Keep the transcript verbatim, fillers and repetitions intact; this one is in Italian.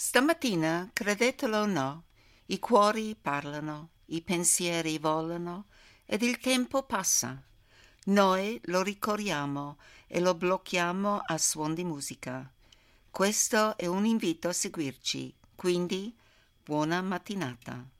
Stamattina, credetelo o no, i cuori parlano, i pensieri volano ed il tempo passa. Noi lo ricorriamo e lo blocchiamo a suon di musica. Questo è un invito a seguirci, quindi buona mattinata.